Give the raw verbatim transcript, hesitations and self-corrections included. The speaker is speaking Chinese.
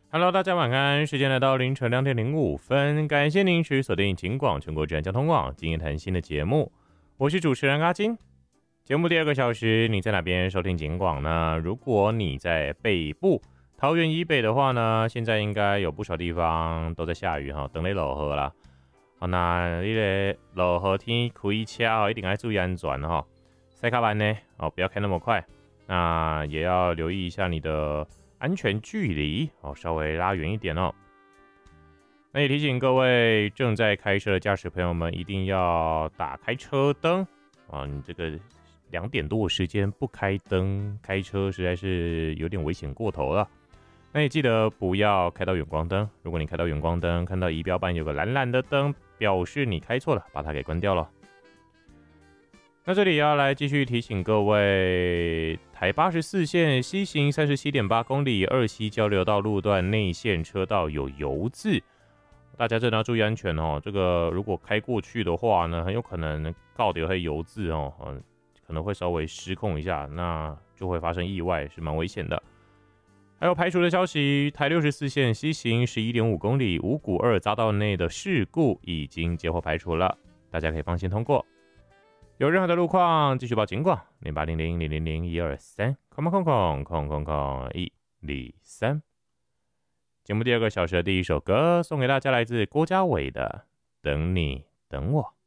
Hello，大家晚安。时间来到凌晨两点零五分，感谢您持续锁定警广全国治安交通网今夜谈新的节目，我是主持人阿金。节目第二个小时，你在哪边收听警广呢？如果你在北部桃园以北的话呢，现在应该有不少地方都在下雨哈，等你落雨啦。好，那你个落雨天开车哦，一定要注意安全哈。塞卡班呢，哦，不要开那么快，那也要留意一下你的安全距离哦，稍微拉远一点哦。那也提醒各位正在开车的驾驶朋友们，一定要打开车灯啊！你这个两点多的时间不开灯开车，实在是有点危险过头了。那也记得不要开到远光灯，如果你开到远光灯，看到仪表板有个蓝蓝的灯，表示你开错了，把它给关掉了。那这里要来继续提醒各位，台八十四线西行 三十七点八 公里二溪交流道路段内线车道有油渍，大家真的要注意安全哦。这个如果开过去的话呢，很有可能告掉黑油渍哦，嗯，可能会稍微失控一下，那就会发生意外，是蛮危险的。还有排除的消息，台六十四线西行 十一点五 公里五股二匝道内的事故已经接获排除了，大家可以放心通过。有任何的路况，继续报警广零八零零零零零一二三空空空空空空一二三。节目第二个小时的第一首歌送给大家，来自郭家伟的《等你等我》。